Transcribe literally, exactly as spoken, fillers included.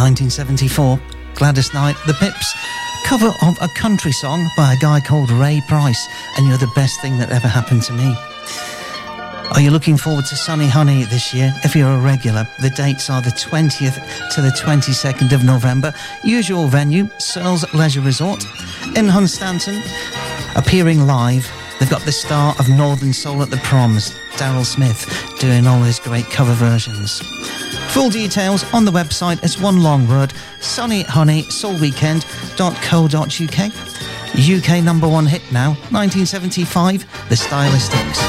nineteen seventy-four, Gladys Knight, The Pips, cover of a country song by a guy called Ray Price, and you're the best thing that ever happened to me. Are you looking forward to Sunny Honey this year? If you're a regular, the dates are the twentieth to the twenty-second of November. Usual venue, Searles Leisure Resort in Hunstanton. Appearing live, they've got the star of Northern Soul at the Proms, Daryl Smith, doing all his great cover versions. Full details on the website. It's one long word, sunny honey soul weekend dot co dot uk. U K number one hit now, nineteen seventy-five, The Stylistics.